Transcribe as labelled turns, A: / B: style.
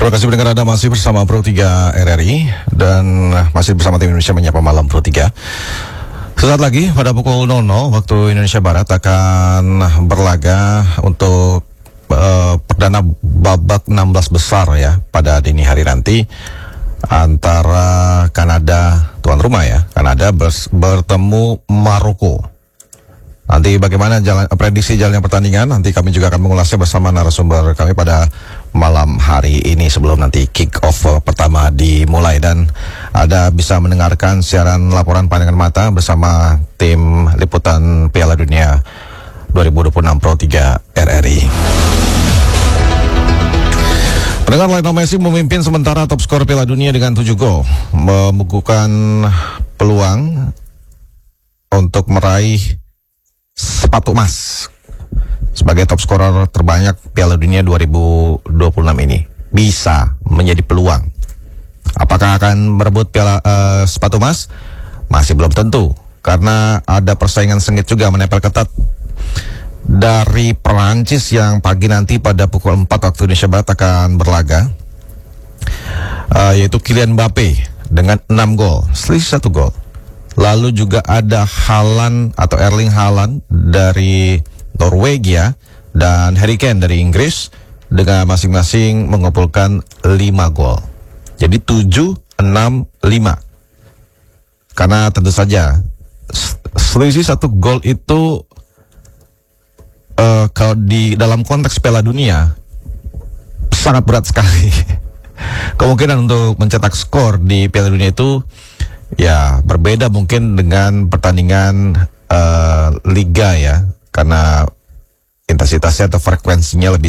A: Terima kasih pendengar, Anda masih bersama Pro 3 RRI dan masih bersama tim Indonesia Menyapa Malam Pro 3. Sesaat lagi pada pukul 00 waktu Indonesia Barat akan berlaga untuk perdana babak 16 besar ya pada dini hari nanti antara Kanada, tuan rumah ya, Kanada bertemu Maroko. Nanti bagaimana prediksi jalannya pertandingan, nanti kami juga akan mengulasnya bersama narasumber kami pada malam hari ini sebelum nanti kick off pertama dimulai. Dan Anda bisa mendengarkan siaran laporan pandangan mata bersama tim liputan Piala Dunia 2026 Pro 3 RRI. Pendengar, Lionel Messi memimpin sementara top skor Piala Dunia dengan 7 gol, membukukan peluang untuk meraih sepatu emas sebagai top scorer terbanyak Piala Dunia 2026 ini. Bisa menjadi peluang. Apakah akan merebut sepatu emas? Masih belum tentu, karena ada persaingan sengit juga menempel ketat dari Perancis yang pagi nanti pada pukul 4 waktu Indonesia Barat akan berlaga, yaitu Kylian Mbappe dengan 6 gol, selisih 1 gol. Lalu juga ada Haaland atau Erling Haaland dari Norwegia dan Harry Kane dari Inggris dengan masing-masing mengumpulkan 5 gol. Jadi 7, 6, 5. Karena tentu saja selisih 1 gol itu kalau di dalam konteks Piala Dunia sangat berat sekali. Kemungkinan untuk mencetak skor di Piala Dunia itu ya berbeda mungkin dengan pertandingan liga ya, karena intensitasnya atau frekuensinya lebih